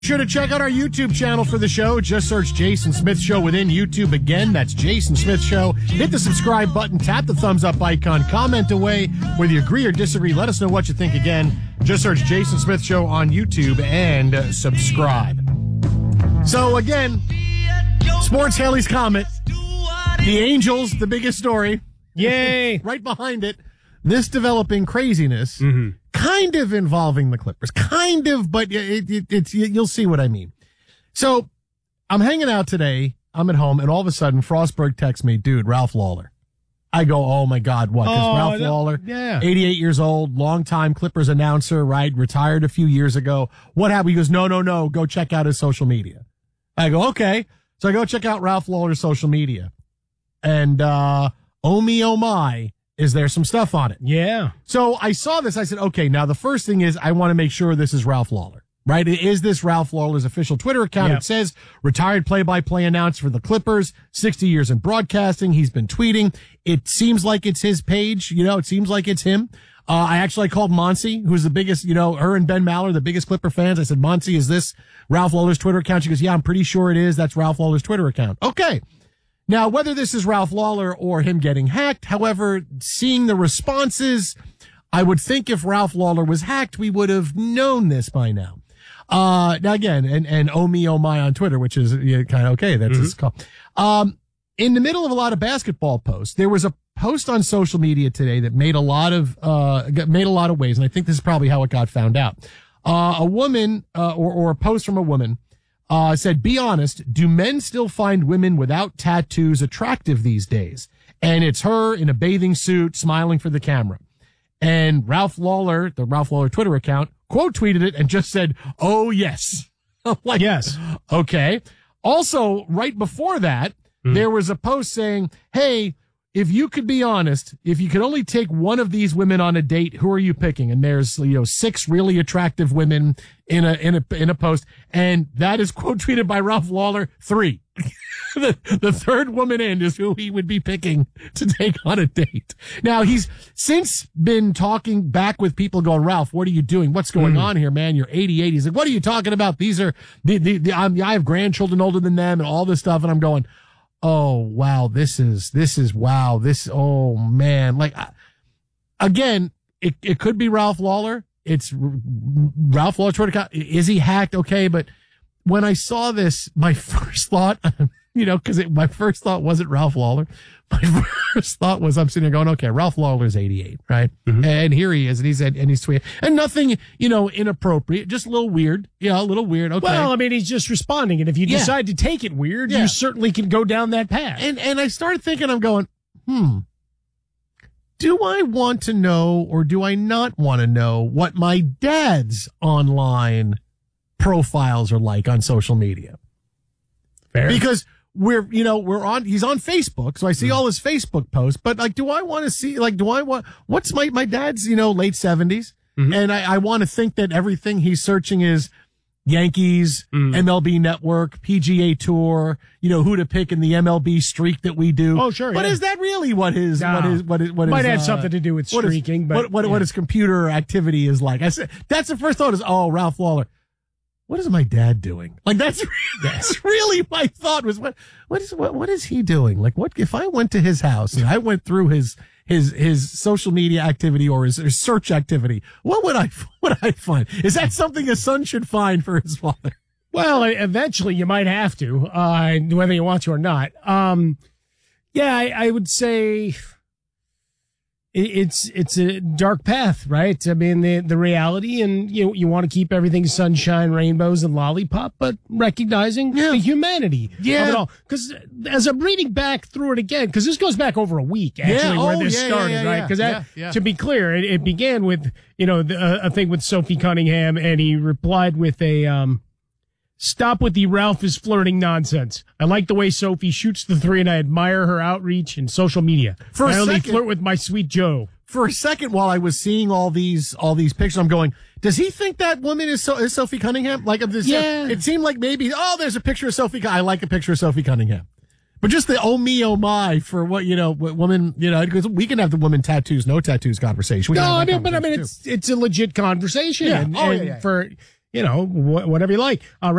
Sure to check out our YouTube channel for the show. Just search Jason Smith Show within YouTube. Again, that's Jason Smith Show. Hit the subscribe button, tap the thumbs up icon, comment away. Whether you agree or disagree, let us know what you think. Again, just search Jason Smith Show on YouTube and subscribe. So again, Sports Haley's Comet. The Angels, the biggest story. Yay! Right behind it, this developing craziness. Kind of involving the Clippers. Kind of, but it's you'll see what I mean. So I'm hanging out today. I'm at home, and all of a sudden, Frostberg texts me, dude, Ralph Lawler. I go, oh, my God, what? Because Ralph Lawler, 88 years old, longtime Clippers announcer, right? Retired a few years ago. What happened? He goes, no, go check out his social media. I go, okay. So I go check out Ralph Lawler's social media. And, oh my, is there some stuff on it? Yeah. So I saw this. I said, okay, now the first thing is I want to make sure this is Ralph Lawler, right? Is this Ralph Lawler's official Twitter account? Yep. It says retired play-by-play announcer for the Clippers, 60 years in broadcasting. He's been tweeting. It seems like it's his page. It seems like it's him. I called Monsi, who's the biggest, her and Ben Maller, the biggest Clipper fans. I said, Monsi, is this Ralph Lawler's Twitter account? She goes, yeah, I'm pretty sure it is. That's Ralph Lawler's Twitter account. Okay. Now, whether this is Ralph Lawler or him getting hacked, however, seeing the responses, I would think if Ralph Lawler was hacked, we would have known this by now. Now again, and oh my on Twitter, which is kind of okay. That's his call. In the middle of a lot of basketball posts, there was a post on social media today that made a lot of waves. And I think this is probably how it got found out. A woman, or a post from a woman, said, be honest, do men still find women without tattoos attractive these days? And it's her in a bathing suit smiling for the camera. And Ralph Lawler, the Ralph Lawler Twitter account, quote tweeted it and just said, oh, yes. Yes. Okay. Also, right before that, there was a post saying, hey, if you could be honest, if you could only take one of these women on a date, who are you picking? And there's, 6 really attractive women in a post. And that is quote tweeted by Ralph Lawler, 3. The third woman in is who he would be picking to take on a date. Now, he's since been talking back with people going, Ralph, what are you doing? What's going on here, man? You're 88. He's like, what are you talking about? These are I have grandchildren older than them and all this stuff. And I'm going, oh, wow, this is wow. Oh man. Again, it could be Ralph Lawler. It's Ralph Lawler Twitter account. Is he hacked? Okay. But when I saw this, my first thought, my first thought wasn't Ralph Lawler. My first thought was I'm sitting there going, okay, Ralph Lawler's 88, right? And here he is, and he's tweeting, and nothing, inappropriate, just a little weird. Yeah, a little weird. Okay. Well, I mean, he's just responding, and if you decide to take it weird, you certainly can go down that path. And I started thinking, I'm going, do I want to know or do I not want to know what my dad's online profiles are like on social media? Fair. Because he's on Facebook, so I see all his Facebook posts, but do I want to see, what's my dad's, late 70s, and I want to think that everything he's searching is Yankees, MLB Network, PGA Tour, who to pick in the MLB streak that we do. Oh, sure. But is that really what might have something to do with streaking, what his computer activity is like? I said, that's the first thought is, oh, Ralph Lawler. What is my dad doing? That's really my thought was, what is he doing? What if I went to his house and I went through his social media activity or his search activity? What would I find? Is that something a son should find for his father? Well, eventually you might have to, whether you want to or not. I would say it's a dark path, right? I mean, the reality, and you want to keep everything sunshine, rainbows, and lollipop, but recognizing the humanity of it all. Because as I'm reading back through it again, because this goes back over a week, actually, where this started, right? Because to be clear, it began with, a thing with Sophie Cunningham, and he replied with a, stop with the Ralph is flirting nonsense. I like the way Sophie shoots the three, and I admire her outreach in social media. I only flirt with my sweet Joe. For a second, while I was seeing all these pictures, I'm going, does he think that woman is Sophie Cunningham? It seemed like maybe, there's a picture of Sophie. I like a picture of Sophie Cunningham. But just the oh my for what woman, because we can have the woman tattoos, no tattoos conversation. It's a legit conversation. Yeah. whatever you like.